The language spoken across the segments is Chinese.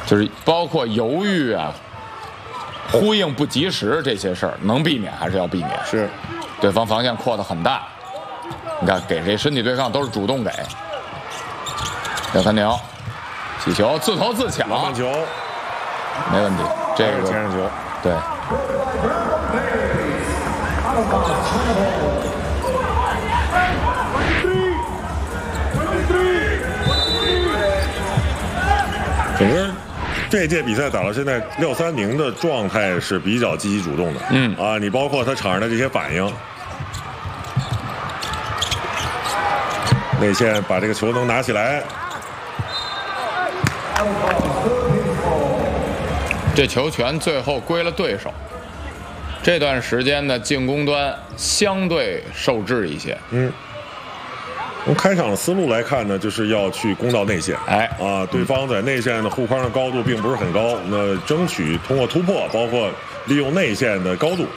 就是包括犹豫啊、呼应不及时这些事儿，能避免还是要避免。 是， 对方防线扩得很大，你看给这身体对抗都是主动给。廖三宁，起球自投自抢， 篮板球没问题。这个前场球， 对。 整个这届比赛打到现在，廖三宁的状态是比较积极主动的。你包括他场上的这些反应，内线把这个球能拿起来， 这球权最后归了对手。这段时间的进攻端相对受制一些。 从开场的思路来看呢，就是要去攻到内线。对方在内线的护框的高度并不是很高，那争取通过突破，包括利用内线的高度。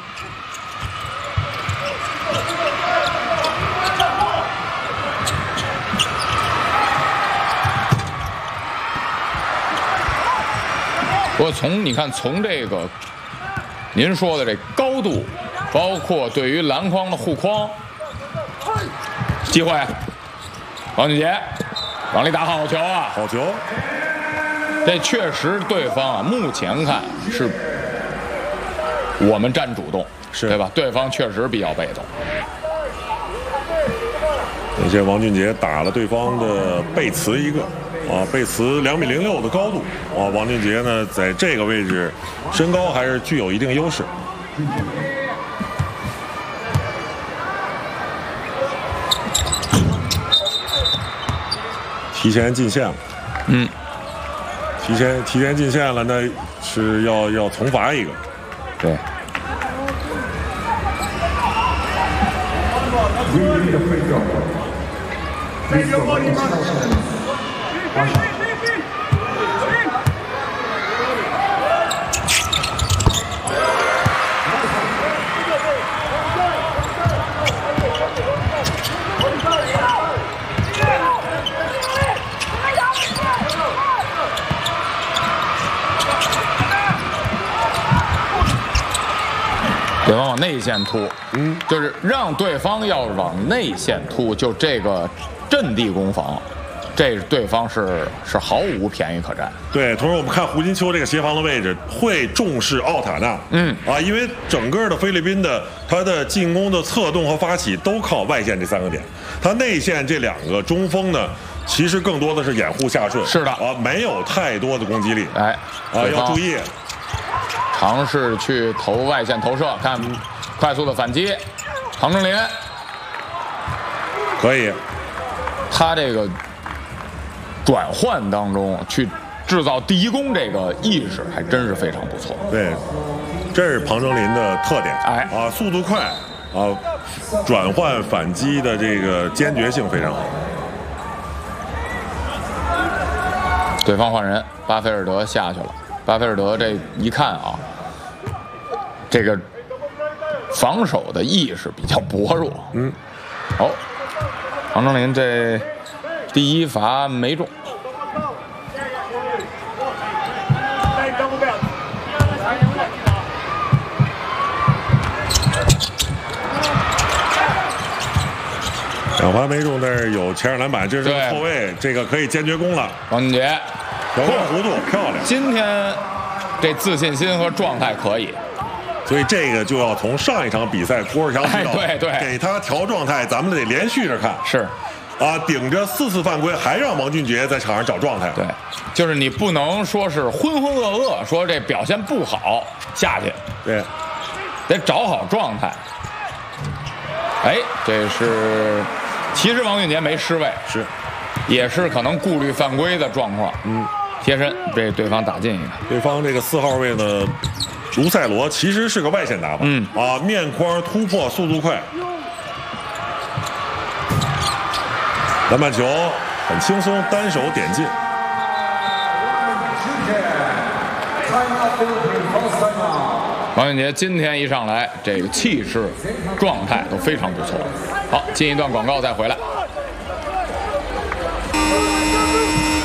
不过你看从这个您说的这高度，包括对于篮筐的护框，机会。王俊杰往里打好球啊！ 好球！ 这确实对方啊，目前看是我们占主动，对吧？对方确实比较被动。 那些王俊杰打了对方的贝茨一个贝茨2.06米的高度王俊杰呢在这个位置身高还是具有一定优势。提前进线了，提前进线了，那是要重罚一个， 对。对方往内线突，就是让对方要往内线突，就这个阵地攻防，这对方是毫无便宜可占。 对，同时我们看胡金秋这个协防的位置会重视奥塔纳，因为整个的菲律宾的他的进攻的策动和发起都靠外线这3个点，他内线这2个中锋呢，其实更多的是掩护下顺， 是的没有太多的攻击力，要注意。 尝试去投外线投射，看快速的反击，唐正林可以， 他这个转换当中去制造第一攻这个意识还真是非常不错。 对，这是庞正林的特点，速度快，转换反击的这个坚决性非常好。 对方换人，巴菲尔德下去了。巴菲尔德这一看这个防守的意识比较薄弱。好，唐正林这第一罚没中。 2罚没中，但是有前场篮板，这是个后卫，这个可以坚决攻了。 王俊杰， 调整弧度漂亮。 今天这自信心和状态可以， 所以这个就要从上一场比赛郭士强指导， 对， 给他调状态，咱们得连续着看。 是， 顶着4次犯规，还让王俊杰在场上找状态。 对，就是你不能说是浑浑噩噩，说这表现不好下去， 对， 得找好状态。这是，其实王俊杰没失位， 是， 也是可能顾虑犯规的状况。贴身被对方打进一个。 对方这个4号位呢，卢塞罗其实是个外线打法，面框突破速度快，篮板球很轻松，单手点进。 王俊杰今天一上来，这个气势、状态都非常不错。好，进一段广告再回来。